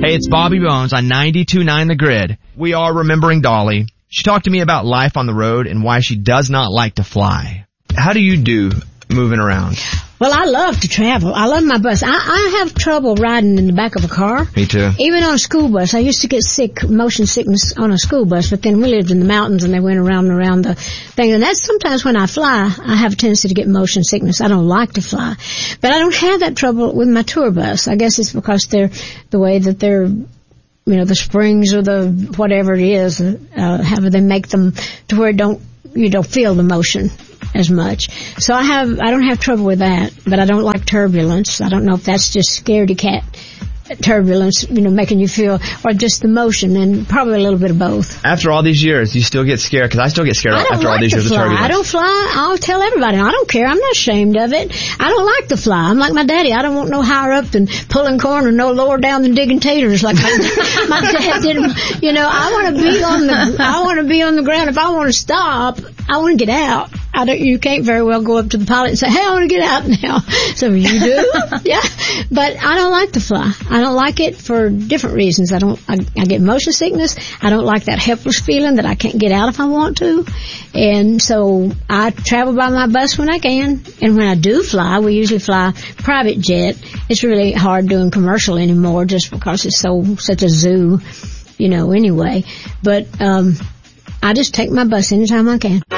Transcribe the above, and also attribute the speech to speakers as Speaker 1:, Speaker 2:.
Speaker 1: Hey, it's Bobby Bones on 92.9 The Grid. We are remembering Dolly. She talked to me about life on the road and why she does not like to fly. How do you do moving around?
Speaker 2: Well, I love to travel. I love my bus. I have trouble riding in the back of a car.
Speaker 1: Me too.
Speaker 2: Even on a school bus. I used to get sick, motion sickness on a school bus, but then we lived in the mountains and they went around and around the thing. And that's sometimes when I fly, I have a tendency to get motion sickness. I don't like to fly. But I don't have that trouble with my tour bus. I guess it's because they're the way that they're, the springs or the whatever it is, how they make them to where you don't feel the motion as much. So I don't have trouble with that, but I don't like turbulence. I don't know if that's just scaredy cat turbulence, making you feel, or just the motion, and probably a little bit of both.
Speaker 1: After all these years, you still get scared? Because I still get scared after all these years of turbulence.
Speaker 2: I don't fly. I'll tell everybody. I don't care. I'm not ashamed of it. I don't like to fly. I'm like my daddy. I don't want no higher up than pulling corn or no lower down than digging taters like my dad did. I want to be on the ground. If I want to stop, I want to get out. You can't very well go up to the pilot and say, hey, I want to get out now. So you do? Yeah. But I don't like to fly. I don't like it for different reasons. I get motion sickness. I don't like that helpless feeling that I can't get out if I want to. And so I travel by my bus when I can. And when I do fly, we usually fly private jet. It's really hard doing commercial anymore just because it's such a zoo, anyway. But, I just take my bus anytime I can.